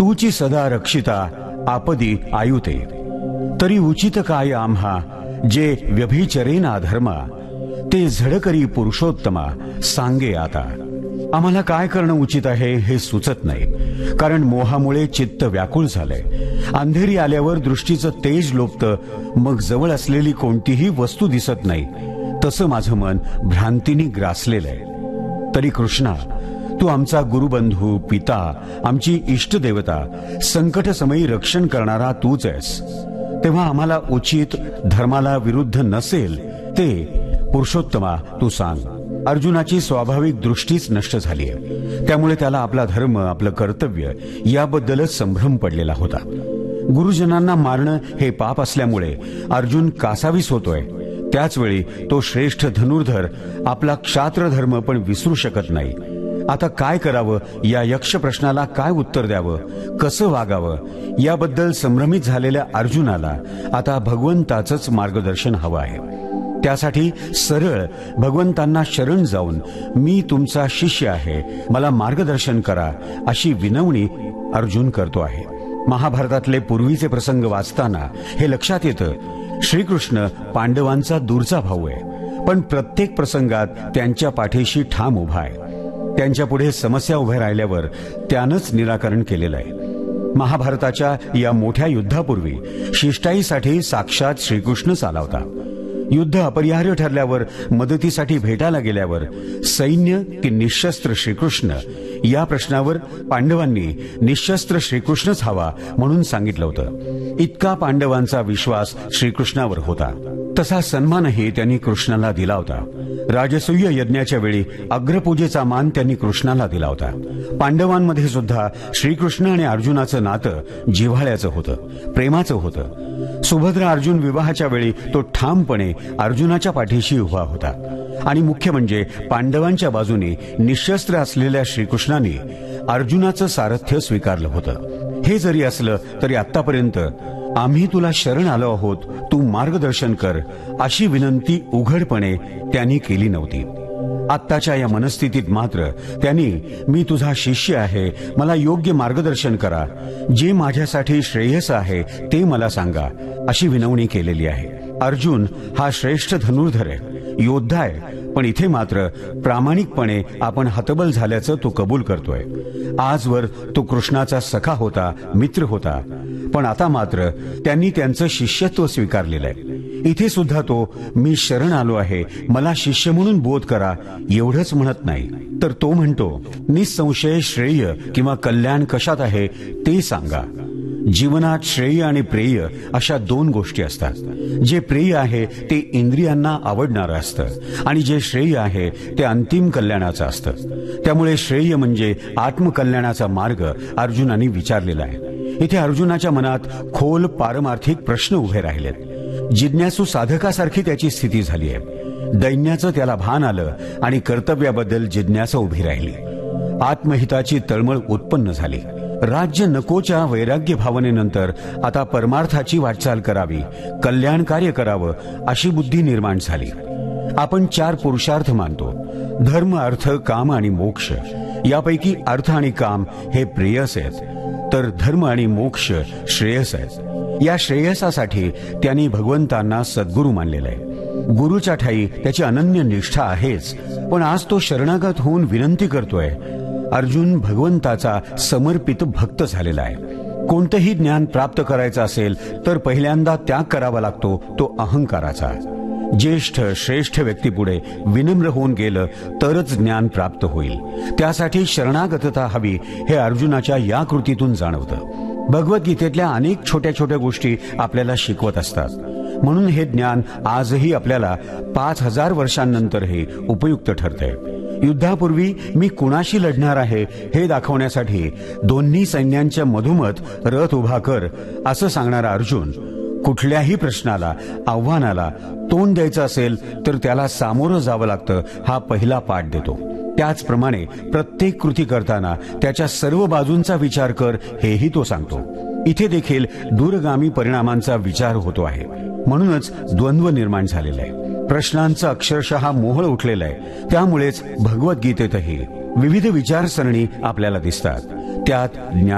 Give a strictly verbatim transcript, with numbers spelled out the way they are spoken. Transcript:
तूची सदा रक्षिता आपदी आयुते, तरी उचित काय आम्हा जे व्यभिचरेना धर्मा, ते झडकरी पुरुषोत्तमा सांगे आता. आम्हाला काय करणं उचित आहे हे सुचत नाही, कारण मोहामुळे चित्त व्याकुळ झालंय. अंधेरी आल्यावर दृष्टीचं तेज लोपतं, मग जवळ असलेली कोणतीही वस्तू दिसत नाही. तसं माझं मन भ्रांतीने ग्रासलेलं आहे. तरी कृष्णा, तू आमचा गुरुबंधू, पिता, आमची इष्टदेवता, संकटसमयी रक्षण करणारा तूच आहेस. तेव्हा आम्हाला उचित, धर्माला विरुद्ध नसेल ते पुरुषोत्तमा तू सांग. अर्जुनाची स्वाभाविक दृष्टीच नष्ट झाली आहे, त्यामुळे त्याला आपला धर्म, आपलं कर्तव्य याबद्दलच संभ्रम पडलेला होता. गुरुजनांना मारणं हे पाप असल्यामुळे अर्जुन कासावीस होतोय. त्याचवेळी तो श्रेष्ठ धनुर्धर आपला क्षात्र धर्म पण विसरू शकत नाही. आता काय करावं, या यक्ष प्रश्नाला काय उत्तर द्यावं, कसं वागावं, याबद्दल संभ्रमित झालेल्या अर्जुनाला आता भगवंताचंच मार्गदर्शन हवं आहे. त्यासाठी सरळ भगवंतांना शरण जाऊन मी तुमचा शिष्य आहे, मला मार्गदर्शन करा, अशी विनवणी अर्जुन करतो आहे. महाभारतातले पूर्वीचे प्रसंग वाचताना हे लक्षात येतं, श्रीकृष्ण पांडवांचा दूरचा भाऊ आहे, पण प्रत्येक प्रसंगात त्यांच्या पाठीशी ठाम उभा आहे. त्यांच्या पुढे समस्या उभ्या राहिल्यावर त्यानंच निराकरण केलेलं आहे. महाभारताच्या या मोठ्या युद्धापूर्वी शिष्टाईसाठी साक्षात श्रीकृष्णच आला होता. युद्ध अपरिहार्य ठरल्यावर मदतीसाठी भेटायला गेल्यावर सैन्य की निशस्त्र श्रीकृष्ण या प्रश्नावर पांडवांनी निशस्त्र श्रीकृष्णच हवा म्हणून सांगितलं होतं. इतका पांडवांचा विश्वास श्रीकृष्णावर होता. तसा सन्मानही त्यांनी कृष्णाला दिला होता. राजसूय यज्ञाच्या वेळी अग्रपूजेचा मान त्यांनी कृष्णाला दिला होता. पांडवांमध्ये सुद्धा श्रीकृष्ण आणि अर्जुनाचं नातं जिव्हाळ्याचं होतं, प्रेमाचं होतं. सुभद्रा अर्जुन विवाहाच्या वेळी तो ठामपणे अर्जुनाच्या पाठीशी उभा होता. आणि मुख्य म्हणजे पांडवांच्या बाजूने निशस्त्र असलेल्या श्रीकृष्णाने अर्जुनाचं सारथ्य स्वीकारलं होतं. हे जरी असलं तरी आतापर्यंत आम्ही तुला शरण आलो आहोत, तू मार्गदर्शन कर, अशी विनंती उघडपणे त्यांनी केली नव्हती. आत्ताच्या या मनस्थितीत मात्र त्यांनी मी तुझा शिष्य आहे, मला योग्य मार्गदर्शन करा, जे माझ्यासाठी श्रेयस आहे ते मला सांगा, अशी विनवणी केलेली आहे. अर्जुन हा श्रेष्ठ धनुर्धर आहे, योद्धा आहे, पण इथे मात्र प्रामाणिकपणे आपण हतबल झाल्याचं तो कबूल करतोय. आजवर तो कृष्णाचा सखा होता, मित्र होता, पण आता मात्र त्यांनी त्यांचं शिष्यत्व स्वीकारलेलं आहे. इथे सुद्धा तो मी शरण आलो आहे, मला शिष्य म्हणून बोध करा, एवढंच म्हणत नाही, तर तो म्हणतो निसंशय श्रेय किंवा कल्याण कशात आहे ते सांगा. जीवनात श्रेय आणि प्रेय अशा दोन गोष्टी असतात. जे प्रेय आहे ते इंद्रियांना आवडणारं असतं आणि जे श्रेय आहे ते अंतिम कल्याणाचं असतं. त्यामुळे श्रेय म्हणजे आत्मकल्याणाचा मार्ग अर्जुनाने विचारलेला आहे. इथे अर्जुनाच्या मनात खोल पारमार्थिक प्रश्न उभे राहिलेत. जिज्ञासू साधकासारखी त्याची स्थिती झाली आहे. दैन्याचं त्याला भान आलं आणि कर्तव्याबद्दल जिज्ञासा उभी राहिली. आत्महिताची तळमळ उत्पन्न झाली. राज्य नकोच्या वैराग्य भावनेनंतर आता परमार्थाची वाटचाल करावी, कल्याण कार्य करावं, अशी बुद्धी निर्माण झाली. आपण चार पुरुषार्थ मानतो, धर्म, अर्थ, काम आणि मोक्ष. यापैकी अर्थ आणि काम हे प्रेयस आहेत, तर धर्म आणि मोक्ष श्रेयस आहेत. या श्रेयसासाठी त्यांनी भगवंतांना सद्गुरू मानलेलं आहे. गुरुच्या ठाई त्याची अनन्य निष्ठा आहेच, पण आज तो शरणागत होऊन विनंती करतोय. अर्जुन भगवंताचा समर्पित भक्त झालेला आहे. कोणतंही ज्ञान प्राप्त करायचं असेल तर पहिल्यांदा त्याग करावा लागतो, तो अहंकाराचा. ज्येष्ठ श्रेष्ठ व्यक्तीपुढे विनम्र होऊन गेलं तरच ज्ञान प्राप्त होईल. त्यासाठी शरणागतता हवी, हे अर्जुनाच्या या कृतीतून जाणवतं. भगवद्गीतेतल्या अनेक छोट्या छोट्या गोष्टी आपल्याला शिकवत असतात. म्हणून हे ज्ञान आजही आपल्याला पाच हजार वर्षांनंतरही उपयुक्त ठरतंय. युद्धापूर्वी मी कुणाशी लढणार आहे हे दाखवण्यासाठी दोन्ही सैन्यांच्या मधोमध रथ उभा कर असं सांगणारा अर्जुन कुठल्याही प्रश्नाला, आव्हानाला तोंड द्यायचं असेल तर त्याला सामोरं जावं लागतं, हा पहिला पाठ देतो. त्याचप्रमाणे प्रत्येक कृती करताना त्याच्या सर्व बाजूंचा विचार कर, हेही तो सांगतो. इथे देखील दूरगामी परिणामांचा विचार होतो आहे. म्हणूनच द्वंद्व निर्माण झालेला आहे. प्रश्नांचा अक्षरशः मोहळ उठलेला आहे. त्यामुळेच भगवद्गीतेतही विविध विचारसरणी आपल्याला दिसतात. त्यात ज्ञान